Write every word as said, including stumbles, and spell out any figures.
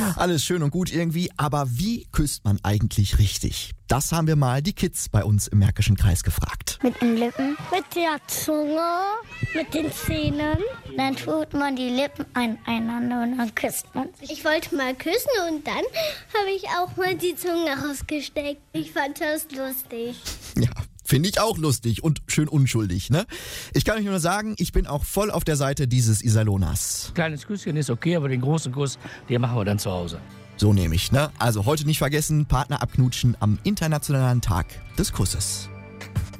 Alles schön und gut irgendwie, aber wie küsst man eigentlich richtig? Das haben wir mal die Kids bei uns im Märkischen Kreis gefragt. Mit den Lippen, mit der Zunge, mit den Zähnen. Dann tut man die Lippen aneinander und dann küsst man sich. Ich wollte mal küssen und dann habe ich auch mal die Zunge rausgesteckt. Ich fand das lustig. Ja, finde ich auch lustig und schön unschuldig, ne? Ich kann euch nur sagen, ich bin auch voll auf der Seite dieses Iserlohners. Kleines Küsschen ist okay, aber den großen Kuss, den machen wir dann zu Hause. So nehme ich, ne? Also heute nicht vergessen, Partner abknutschen am Internationalen Tag des Kusses.